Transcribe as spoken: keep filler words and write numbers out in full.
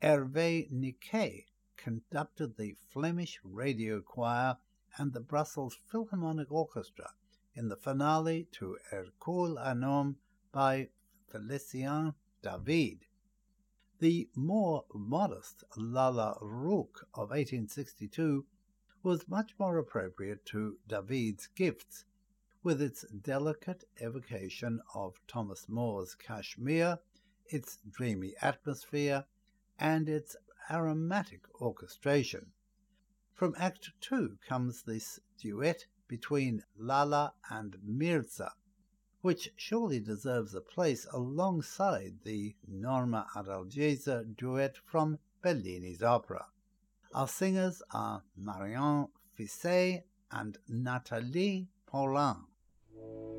Hervé Niquet conducted the Flemish Radio Choir and the Brussels Philharmonic Orchestra in the finale to Hercule un homme by Félicien David. The more modest Lalla Rookh of eighteen sixty-two was much more appropriate to David's gifts, with its delicate evocation of Thomas More's Kashmir, its dreamy atmosphere, and its aromatic orchestration. From Act Two comes this duet between Lalla and Mirza, which surely deserves a place alongside the Norma Adalgisa duet from Bellini's opera. Our singers are Marianne Fisset and Nathalie Paulin.